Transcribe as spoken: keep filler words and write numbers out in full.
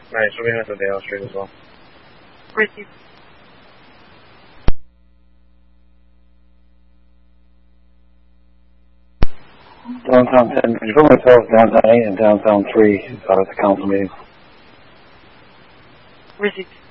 Alright, so we have the Dale Street as well. Receive. Downtown ten, could you put myself downtown eight and downtown three uh, at the council meeting? Receive.